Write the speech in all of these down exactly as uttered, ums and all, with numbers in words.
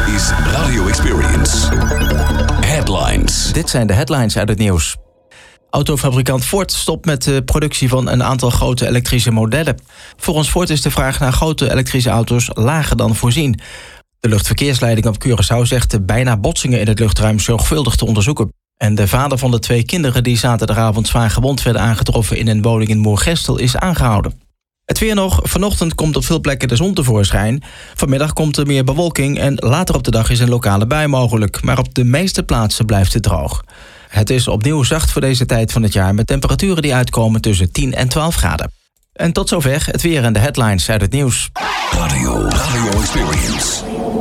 is Radio Experience. Headlines. Dit zijn de headlines uit het nieuws. Autofabrikant Ford stopt met de productie van een aantal grote elektrische modellen. Volgens Ford is de vraag naar grote elektrische auto's lager dan voorzien. De luchtverkeersleiding op Curaçao zegt de bijna botsingen in het luchtruim zorgvuldig te onderzoeken. En de vader van de twee kinderen die zaterdagavond zwaar gewond werden aangetroffen in een woning in Moergestel is aangehouden. Het weer nog. Vanochtend komt op veel plekken de zon tevoorschijn. Vanmiddag komt er meer bewolking en later op de dag is een lokale bui mogelijk. Maar op de meeste plaatsen blijft het droog. Het is opnieuw zacht voor deze tijd van het jaar met temperaturen die uitkomen tussen tien en twaalf graden. En tot zover het weer en de headlines uit het nieuws. Radio, Radio Experience.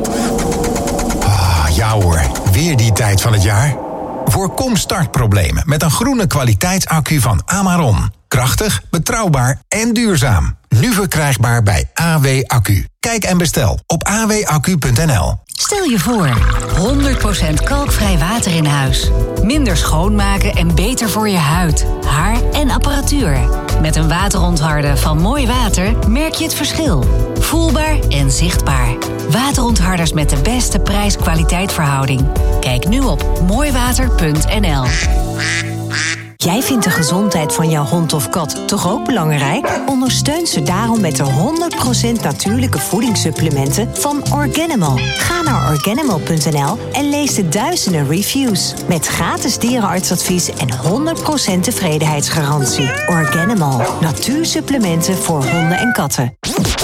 Ah, ja hoor, weer die tijd van het jaar. Voorkom startproblemen met een groene kwaliteitsaccu van Amaron. Krachtig, betrouwbaar en duurzaam. Nu verkrijgbaar bij A W Accu. Kijk en bestel op a w accu punt n l. Stel je voor, honderd procent kalkvrij water in huis. Minder schoonmaken en beter voor je huid, haar en apparatuur. Met een waterontharder van Mooi Water merk je het verschil. Voelbaar en zichtbaar. Waterontharders met de beste prijs-kwaliteitverhouding. Kijk nu op mooi water punt n l. Jij vindt de gezondheid van jouw hond of kat toch ook belangrijk? Ondersteun ze daarom met de honderd procent natuurlijke voedingssupplementen van Organimal. Ga naar organimal punt n l en lees de duizenden reviews. Met gratis dierenartsadvies en honderd procent tevredenheidsgarantie. Organimal, natuursupplementen voor honden en katten.